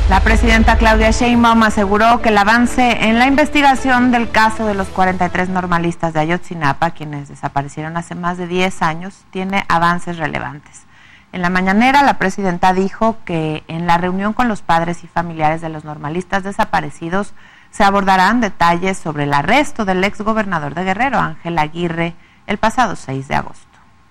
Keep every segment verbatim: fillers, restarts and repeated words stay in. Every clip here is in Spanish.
La presidenta Claudia Sheinbaum aseguró que el avance en la investigación del caso de los cuarenta y tres normalistas de Ayotzinapa, quienes desaparecieron hace más de diez años, tiene avances relevantes. En la mañanera, la presidenta dijo que en la reunión con los padres y familiares de los normalistas desaparecidos se abordarán detalles sobre el arresto del exgobernador de Guerrero, Ángel Aguirre, el pasado seis de agosto.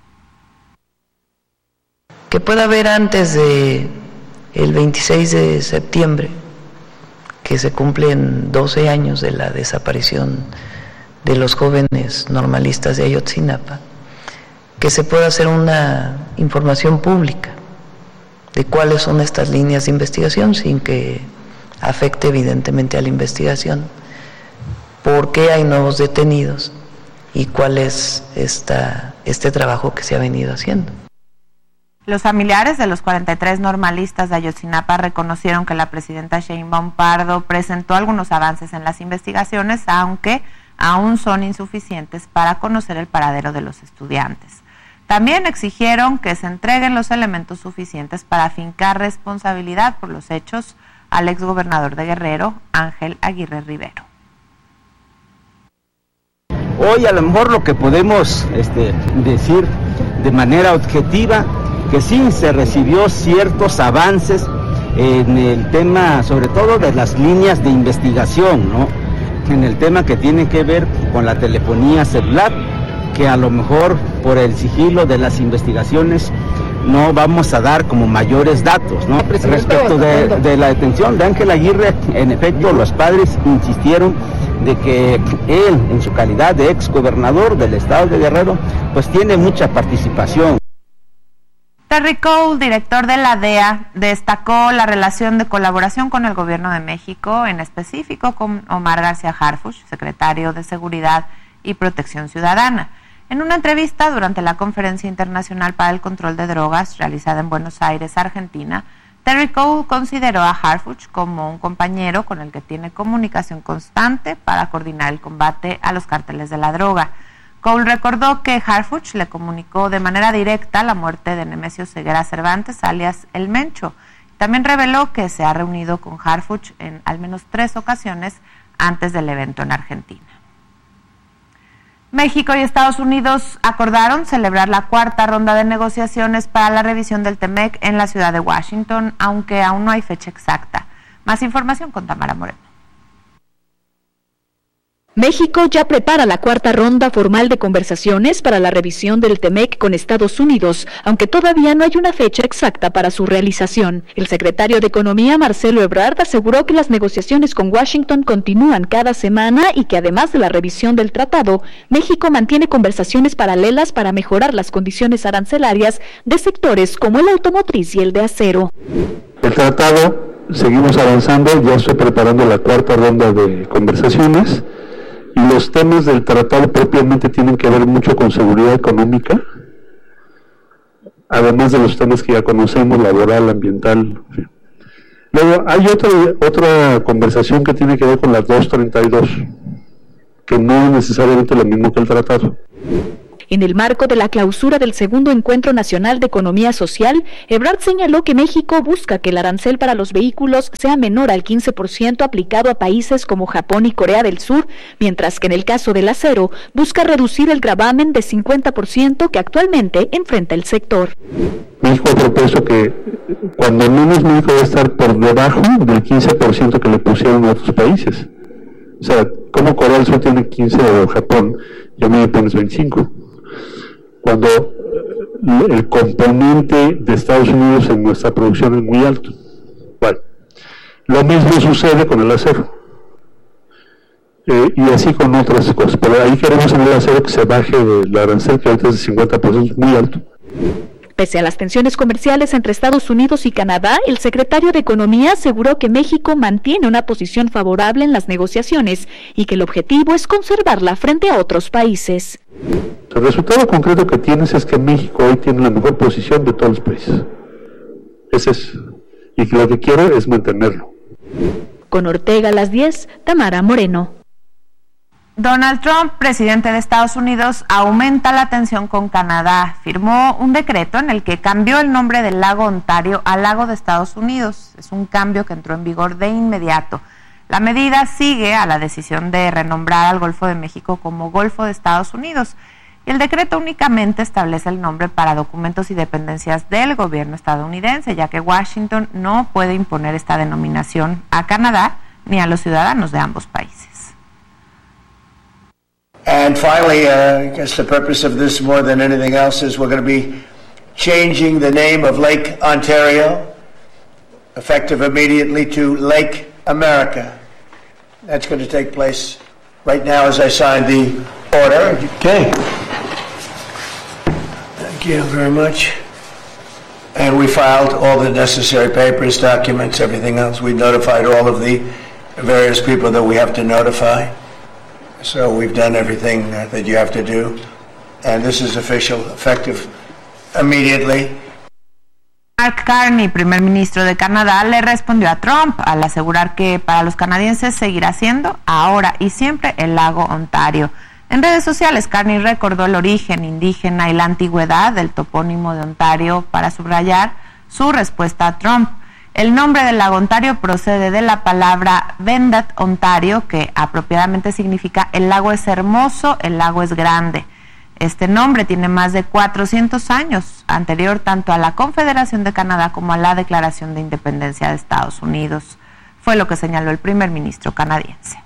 Que pueda haber antes de el veintiséis de septiembre, que se cumplen doce años de la desaparición de los jóvenes normalistas de Ayotzinapa, que se pueda hacer una información pública de cuáles son estas líneas de investigación sin que afecte evidentemente a la investigación, por qué hay nuevos detenidos y cuál es esta, este trabajo que se ha venido haciendo. Los familiares de los cuarenta y tres normalistas de Ayotzinapa reconocieron que la presidenta Sheinbaum Pardo presentó algunos avances en las investigaciones, aunque aún son insuficientes para conocer el paradero de los estudiantes. También exigieron que se entreguen los elementos suficientes para fincar responsabilidad por los hechos al exgobernador de Guerrero, Ángel Aguirre Rivero. Hoy a lo mejor lo que podemos este, decir de manera objetiva, que sí se recibió ciertos avances en el tema, sobre todo de las líneas de investigación, ¿no? En el tema que tiene que ver con la telefonía celular, que a lo mejor por el sigilo de las investigaciones no vamos a dar como mayores datos, ¿no? Respecto de, de la detención de Ángel Aguirre, en efecto, los padres insistieron de que él, en su calidad de ex gobernador del estado de Guerrero, pues tiene mucha participación. Terry Cole, director de la D E A, destacó la relación de colaboración con el gobierno de México, en específico con Omar García Harfuch, secretario de Seguridad y Protección Ciudadana. En una entrevista durante la Conferencia Internacional para el Control de Drogas, realizada en Buenos Aires, Argentina, Terry Cole consideró a Harfuch como un compañero con el que tiene comunicación constante para coordinar el combate a los cárteles de la droga. Cole recordó que Harfuch le comunicó de manera directa la muerte de Nemesio Ceguera Cervantes, alias El Mencho. También reveló que se ha reunido con Harfuch en al menos tres ocasiones antes del evento en Argentina. México y Estados Unidos acordaron celebrar la cuarta ronda de negociaciones para la revisión del TEMEC en la ciudad de Washington, aunque aún no hay fecha exacta. Más información con Tamara Moreno. México ya prepara la cuarta ronda formal de conversaciones para la revisión del TEMEC con Estados Unidos, aunque todavía no hay una fecha exacta para su realización. El secretario de Economía, Marcelo Ebrard, aseguró que las negociaciones con Washington continúan cada semana y que además de la revisión del tratado, México mantiene conversaciones paralelas para mejorar las condiciones arancelarias de sectores como el automotriz y el de acero. El tratado, seguimos avanzando, ya estoy preparando la cuarta ronda de conversaciones. Y los temas del tratado propiamente tienen que ver mucho con seguridad económica, además de los temas que ya conocemos, laboral, ambiental. Luego hay otra, otra conversación que tiene que ver con la doscientos treinta y dos, que no es necesariamente lo mismo que el tratado. En el marco de la clausura del segundo Encuentro Nacional de Economía Social, Ebrard señaló que México busca que el arancel para los vehículos sea menor al quince por ciento aplicado a países como Japón y Corea del Sur, mientras que en el caso del acero busca reducir el gravamen de cincuenta por ciento que actualmente enfrenta el sector. México ha propuesto que cuando menos México debe estar por debajo del quince por ciento que le pusieron a otros países. O sea, como Corea del Sur tiene quince o Japón, yo me pones veinticinco. Cuando el componente de Estados Unidos en nuestra producción es muy alto. Bueno, lo mismo sucede con el acero. Eh, y así con otras cosas. Pero ahí queremos en el acero que se baje del arancel, que ahorita es de cincuenta por ciento, muy alto. Pese a las tensiones comerciales entre Estados Unidos y Canadá, el secretario de Economía aseguró que México mantiene una posición favorable en las negociaciones y que el objetivo es conservarla frente a otros países. El resultado concreto que tienes es que México hoy tiene la mejor posición de todos los países. Ese es. Y lo que quiero es mantenerlo. Con Ortega a las diez, Tamara Moreno. Donald Trump, presidente de Estados Unidos, aumenta la tensión con Canadá. Firmó un decreto en el que cambió el nombre del lago Ontario a Lago de Estados Unidos. Es un cambio que entró en vigor de inmediato. La medida sigue a la decisión de renombrar al Golfo de México como Golfo de Estados Unidos. Y el decreto únicamente establece el nombre para documentos y dependencias del gobierno estadounidense, ya que Washington no puede imponer esta denominación a Canadá ni a los ciudadanos de ambos países. And finally, uh, I guess the purpose of this more than anything else is we're going to be changing the name of Lake Ontario, effective immediately, to Lake America. That's going to take place right now as I sign the order. Okay. Thank you very much. And we filed all the necessary papers, documents, everything else. We notified all of the various people that we have to notify. So we've done everything uh, that you have to do, and this is official, effective immediately. Mark Carney, primer ministro de Canadá, le respondió a Trump al asegurar que para los canadienses seguirá siendo ahora y siempre el lago Ontario. En redes sociales, Carney recordó el origen indígena y la antigüedad del topónimo de Ontario para subrayar su respuesta a Trump. El nombre del lago Ontario procede de la palabra Wendat Ontario, que apropiadamente significa el lago es hermoso, el lago es grande. Este nombre tiene más de cuatrocientos años, anterior tanto a la Confederación de Canadá como a la Declaración de Independencia de Estados Unidos. Fue lo que señaló el primer ministro canadiense.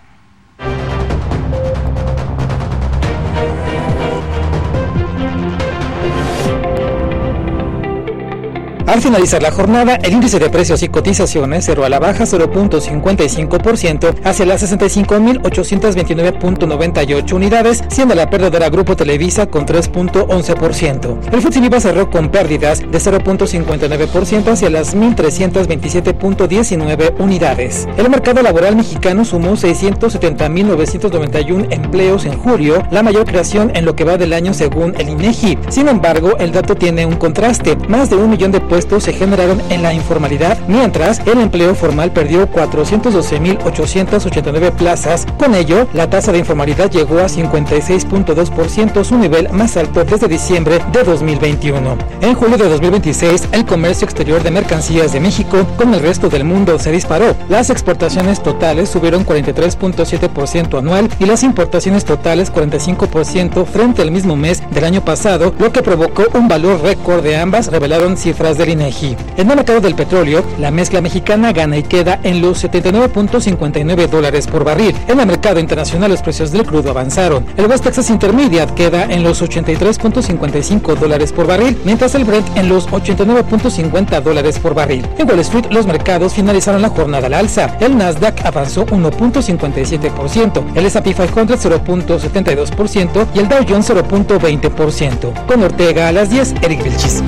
Al finalizar la jornada, el índice de precios y cotizaciones cerró a la baja cero punto cincuenta y cinco por ciento hacia las sesenta y cinco mil ochocientos veintinueve punto noventa y ocho unidades, siendo la perdedora Grupo Televisa con tres punto once por ciento. El Futsimibas cerró con pérdidas de cero punto cincuenta y nueve por ciento hacia las mil trescientos veintisiete punto diecinueve unidades. El mercado laboral mexicano sumó seiscientos setenta mil novecientos noventa y uno empleos en julio, la mayor creación en lo que va del año según el INEGI. Sin embargo, el dato tiene un contraste. Más de un millón de puestos se generaron en la informalidad, mientras el empleo formal perdió cuatrocientos doce mil ochocientos ochenta y nueve plazas. Con ello, la tasa de informalidad llegó a cincuenta y seis punto dos por ciento, su nivel más alto desde diciembre de dos mil veintiuno. En julio de dos mil veintiséis, el comercio exterior de mercancías de México con el resto del mundo se disparó. Las exportaciones totales subieron cuarenta y tres punto siete por ciento anual y las importaciones totales cuarenta y cinco por ciento frente al mismo mes del año pasado, lo que provocó un valor récord de ambas, revelaron cifras del INEGI. En el mercado del petróleo, la mezcla mexicana gana y queda en los setenta y nueve punto cincuenta y nueve dólares por barril. En el mercado internacional, los precios del crudo avanzaron. El West Texas Intermediate queda en los ochenta y tres punto cincuenta y cinco dólares por barril, mientras el Brent en los ochenta y nueve punto cincuenta dólares por barril. En Wall Street, los mercados finalizaron la jornada al alza. El Nasdaq avanzó uno punto cincuenta y siete por ciento, el ese and pe quinientos cero punto setenta y dos por ciento y el Dow Jones cero punto veinte por ciento. Con Ortega a las diez, Eric Vilchis.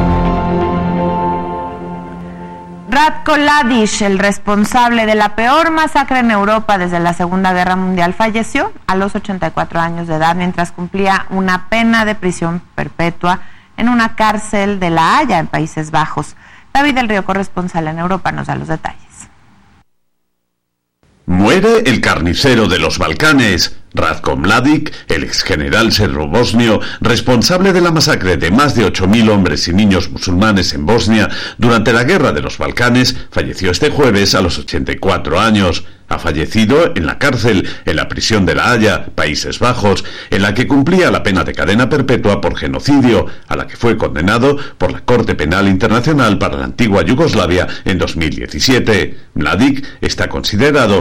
Ratko Mladic, el responsable de la peor masacre en Europa desde la Segunda Guerra Mundial, falleció a los ochenta y cuatro años de edad mientras cumplía una pena de prisión perpetua en una cárcel de La Haya, en Países Bajos. David del Río, corresponsal en Europa, nos da los detalles. Muere el carnicero de los Balcanes. Ratko Mladic, el exgeneral serbo-bosnio, responsable de la masacre de más de ocho mil hombres y niños musulmanes en Bosnia durante la Guerra de los Balcanes, falleció este jueves a los ochenta y cuatro años. Ha fallecido en la cárcel, en la prisión de La Haya, Países Bajos, en la que cumplía la pena de cadena perpetua por genocidio, a la que fue condenado por la Corte Penal Internacional para la antigua Yugoslavia en dos mil diecisiete. Mladic está considerado